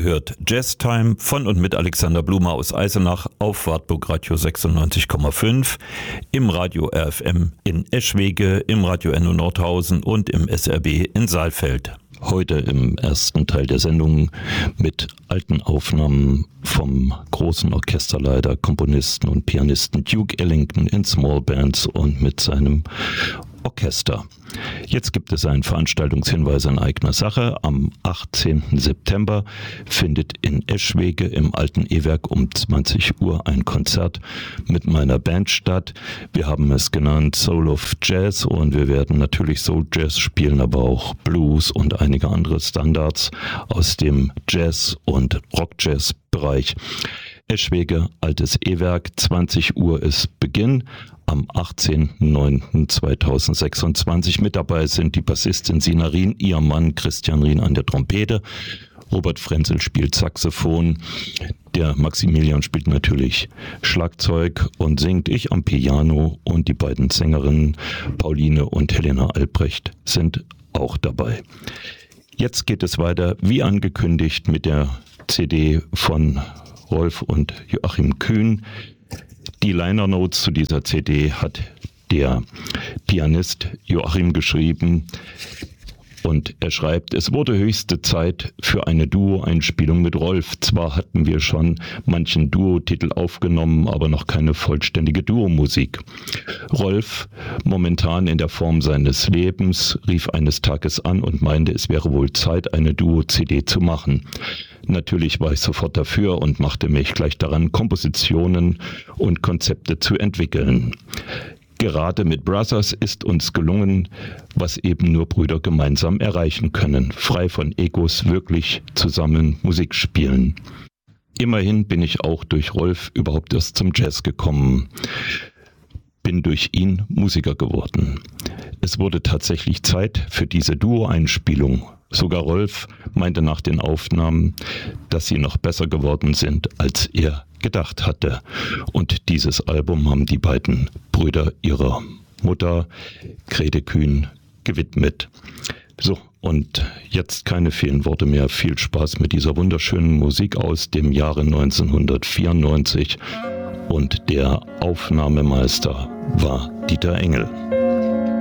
hört Jazz Time von und mit Alexander Blumer aus Eisenach auf Wartburg Radio 96,5, im Radio RFM in Eschwege, im Radio Enno Nordhausen und im SRB in Saalfeld. Heute im ersten Teil der Sendung mit alten Aufnahmen vom großen Orchesterleiter, Komponisten und Pianisten Duke Ellington in Small Bands und mit seinem Orchester. Jetzt gibt es einen Veranstaltungshinweis in eigener Sache. Am 18. September findet in Eschwege im Alten E-Werk um 20 Uhr ein Konzert mit meiner Band statt. Wir haben es genannt Soul of Jazz und wir werden natürlich Soul Jazz spielen, aber auch Blues und einige andere Standards aus dem Jazz- und Rock-Jazz-Bereich. Eschwege, Altes E-Werk, 20 Uhr ist Beginn. Am 18.09.2026 mit dabei sind die Bassistin Sina Rien, ihr Mann Christian Rien an der Trompete, Robert Frenzel spielt Saxophon, der Maximilian spielt natürlich Schlagzeug und singt, ich am Piano und die beiden Sängerinnen Pauline und Helena Albrecht sind auch dabei. Jetzt geht es weiter, wie angekündigt, mit der CD von Rolf und Joachim Kühn. Die Liner Notes zu dieser CD hat der Pianist Joachim geschrieben und er schreibt, es wurde höchste Zeit für eine Duo-Einspielung mit Rolf. Zwar hatten wir schon manchen Duo-Titel aufgenommen, aber noch keine vollständige Duo-Musik. Rolf, momentan in der Form seines Lebens, rief eines Tages an und meinte, es wäre wohl Zeit, eine Duo-CD zu machen. Natürlich war ich sofort dafür und machte mich gleich daran, Kompositionen und Konzepte zu entwickeln. Gerade mit Brothers ist uns gelungen, was eben nur Brüder gemeinsam erreichen können, frei von Egos wirklich zusammen Musik spielen. Immerhin bin ich auch durch Rolf überhaupt erst zum Jazz gekommen. Bin durch ihn Musiker geworden. Es wurde tatsächlich Zeit für diese Duo-Einspielung. Sogar Rolf meinte nach den Aufnahmen, dass sie noch besser geworden sind, als er gedacht hatte. Und dieses Album haben die beiden Brüder ihrer Mutter, Grete Kühn, gewidmet. So, und jetzt keine vielen Worte mehr. Viel Spaß mit dieser wunderschönen Musik aus dem Jahre 1994. Und der Aufnahmemeister war Dieter Engel.